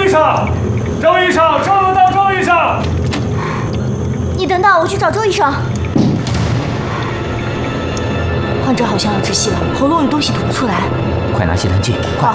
医生，周医生，周有道，周医生。 你等等，我去找周医生。患者好像要窒息了，喉咙有东西吐不出来。 快拿吸痰器，快！